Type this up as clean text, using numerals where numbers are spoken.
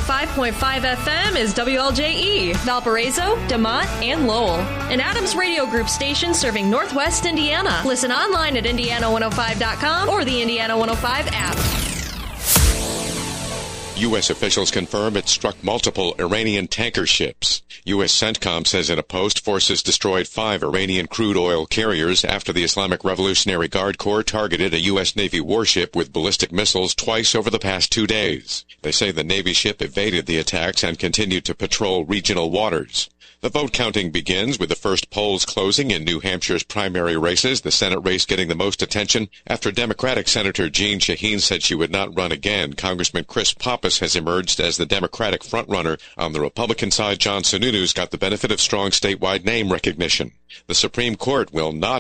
105.5 FM is WLJE, Valparaiso, DeMont, and Lowell. An Adams Radio Group station serving Northwest Indiana. Listen online at Indiana105.com or the Indiana 105 app. U.S. officials confirm it struck multiple Iranian tanker ships. U.S. CENTCOM says in a post, forces destroyed 5 Iranian crude oil carriers after the Islamic Revolutionary Guard Corps targeted a U.S. Navy warship with ballistic missiles twice over the past 2 days. They say the Navy ship evaded the attacks and continued to patrol regional waters. The vote counting begins with the first polls closing in New Hampshire's primary races, the Senate race getting the most attention. After Democratic Senator Jeanne Shaheen said she would not run again, Congressman Chris Pappas has emerged as the Democratic frontrunner. On the Republican side, John Sununu's got the benefit of strong statewide name recognition. The Supreme Court will not